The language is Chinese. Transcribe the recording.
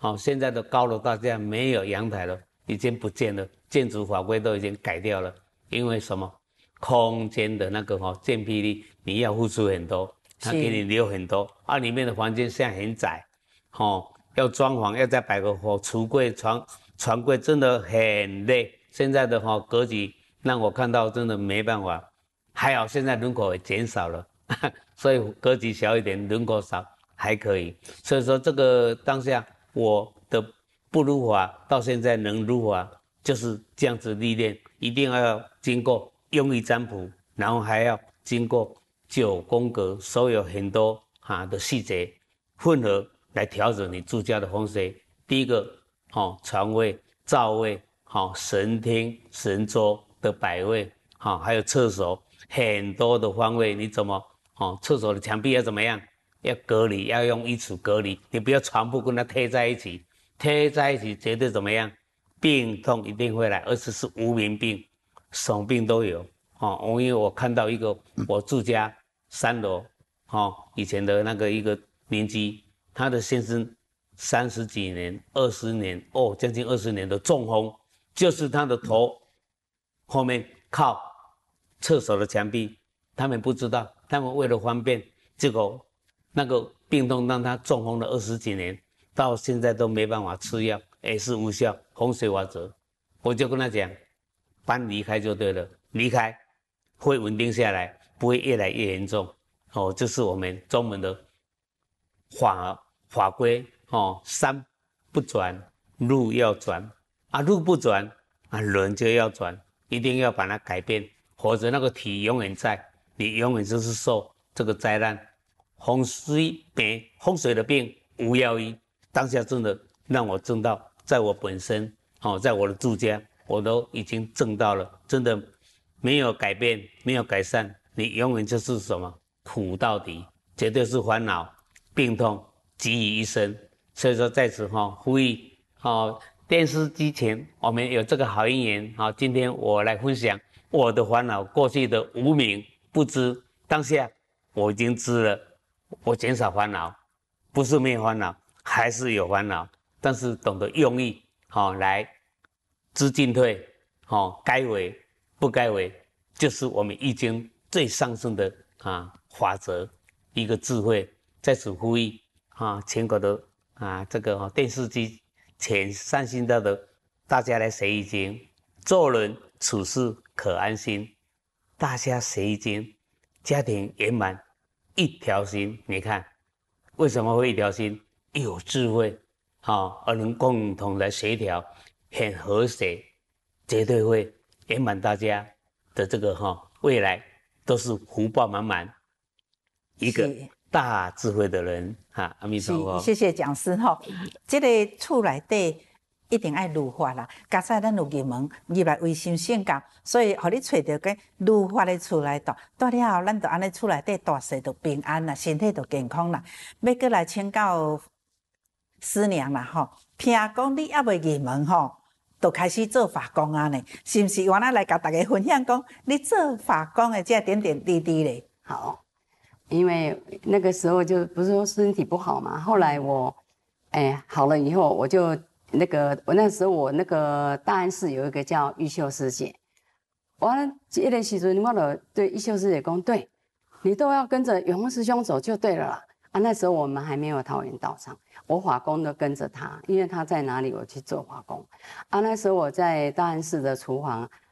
现在的高楼大厦没有阳台了，已经不见了，建筑法规都已经改掉了，因为什么？空间的那个建蔽率你要付出很多，他给你留很多，里面的房间现在很窄，要装潢要再摆个橱柜、床柜，真的很累。现在的格局让我看到真的没办法，还好现在人口也减少了，所以格局小一点，人口少还可以。所以说这个当下我的不如法到现在能如法，就是这样子历练，一定要经过用意占卜，然后还要经过9宫格，所有很多的细节混合来调整你住家的风水。第一个床位、灶位、神厅、神桌的摆位，还有厕所很多的方位，你怎么厕所的墙壁要怎么样？要隔离，要用衣橱隔离，你不要床铺跟它贴在一起，贴在一起绝对怎么样？病痛一定会来，而且是无名病，什么病都有。因为我看到一个我住家3楼，以前的那个一个邻居，他的先生30几年、20年，将近20年的中风，就是他的头后面靠厕所的墙壁，他们不知道，他们为了方便，结果那个病痛让他中风了20几年，到现在都没办法吃药，也是无效，风水法则。我就跟他讲，搬离开就对了，离开会稳定下来，不会越来越严重。这是我们中门的法规。山不转，路要转，路不转，人就要转，一定要把它改变，否则那个体永远在，你永远就是受这个灾难。风水的病无药医，当下真的让我证到，在我本身，在我的住家，我都已经证到了，真的没有改变，没有改善，你永远就是什么苦到底，绝对是烦恼、病痛集于一身。所以说在此呼吁电视机前我们有这个好姻缘，今天我来分享我的烦恼，过去的无明不知，当下我已经知了，我减少烦恼，不是没有烦恼，还是有烦恼，但是懂得用意来知进退，该为不该为，就是我们易经最上圣的法则，一个智慧。在此呼吁全国的这个电视机前善心道的大家来学易经，做人处事可安心，大家学易经，家庭圆满，一条心。你看为什么会一条心？有智慧而能共同来协调，很和谐，绝对会圆满大家的这个未来都是福报满满，一个大智慧的人阿弥陀佛。 谢谢讲师这个厝内底一定要如法啦。假使咱有入门入来为心性教，所以互你找到个如法的厝内住，住了后，咱就安尼厝内底大细就平安啦，身体就健康啦。要过来请教师娘啦听讲你还未入门就开始做法工啊呢？是不是？原来来甲大家分享讲你做法工的这点点滴滴嘞？ 好。因为那个时候就不是说身体不好嘛，后来我，好了以后，我就我那时候我那个大安市有一个叫玉秀师姐，完了这个时阵我就对玉秀师姐讲，对，你都要跟着永丰师兄走就对了啦。那时候我们还没有桃园道场，我法工都跟着他，因为他在哪里我去做法工。那时候我在大安市的厨房